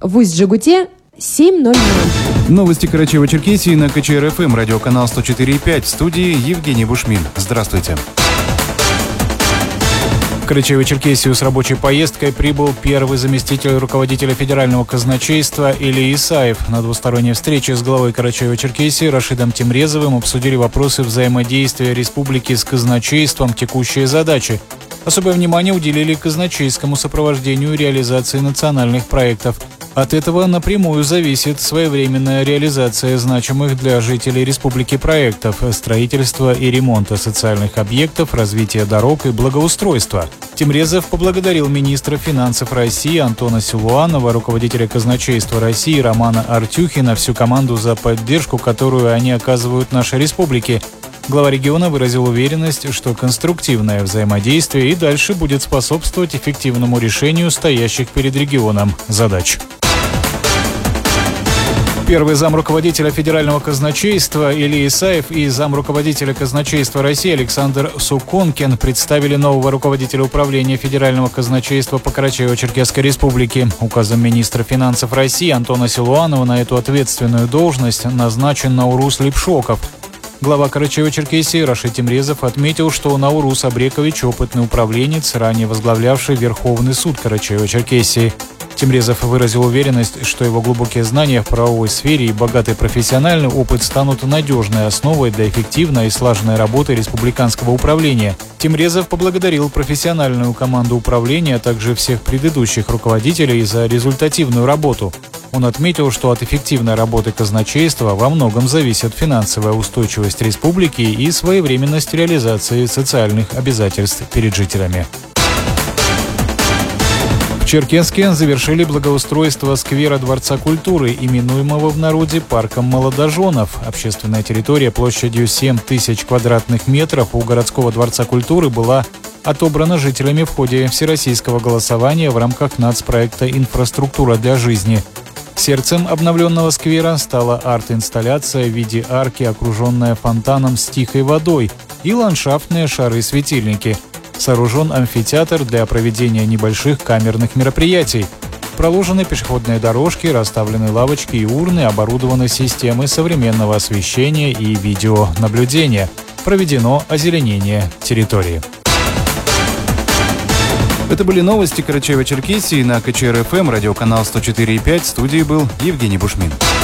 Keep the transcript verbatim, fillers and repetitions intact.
В Усть-Джегуте семь ноль ноль. Новости Карачаево-Черкесии на КЧР-ФМ, радиоканал сто четыре и пять. В студии Евгений Бушмин. Здравствуйте. В Карачаево-Черкесию с рабочей поездкой прибыл первый заместитель руководителя федерального казначейства Илья Исаев. На двусторонней встрече с главой Карачаево-Черкесии Рашидом Тимрезовым обсудили вопросы взаимодействия республики с казначейством, текущие задачи. Особое внимание уделили казначейскому сопровождению реализации национальных проектов. От этого напрямую зависит своевременная реализация значимых для жителей республики проектов строительства и ремонта социальных объектов, развития дорог и благоустройства. Тимрезов поблагодарил министра финансов России Антона Силуанова, руководителя казначейства России Романа Артюхина, всю команду за поддержку, которую они оказывают нашей республике. Глава региона выразил уверенность, что конструктивное взаимодействие и дальше будет способствовать эффективному решению стоящих перед регионом задач. Первый замруководителя федерального казначейства Илья Исаев и замруководителя казначейства России Александр Суконкин представили нового руководителя управления федерального казначейства по Карачаево-Черкесской республике. Указом министра финансов России Антона Силуанова на эту ответственную должность назначен Наурус Липшоков. Глава Карачаево-Черкесии Рашид Тимрезов отметил, что Наурус Абрекович – опытный управленец, ранее возглавлявший Верховный суд Карачаево-Черкесии. Тимрезов выразил уверенность, что его глубокие знания в правовой сфере и богатый профессиональный опыт станут надежной основой для эффективной и слаженной работы республиканского управления. Тимрезов поблагодарил профессиональную команду управления, а также всех предыдущих руководителей за результативную работу. Он отметил, что от эффективной работы казначейства во многом зависит финансовая устойчивость республики и своевременность реализации социальных обязательств перед жителями. В Черкесске завершили благоустройство сквера Дворца культуры, именуемого в народе парком молодоженов. Общественная территория площадью семь тысяч квадратных метров у городского Дворца культуры была отобрана жителями в ходе всероссийского голосования в рамках нацпроекта «Инфраструктура для жизни». Сердцем обновленного сквера стала арт-инсталляция в виде арки, окруженная фонтаном с тихой водой, и ландшафтные шары-светильники. Сооружен амфитеатр для проведения небольших камерных мероприятий. Проложены пешеходные дорожки, расставлены лавочки и урны, оборудованы системой современного освещения и видеонаблюдения. Проведено озеленение территории. Это были новости Карачаево-Черкесии на КЧР-ФМ, радиоканал сто четыре и пять. В студии был Евгений Бушмин.